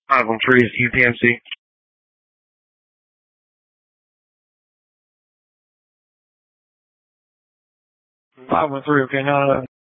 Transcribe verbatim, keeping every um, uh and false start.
five one three is U P M C. five one three, okay, now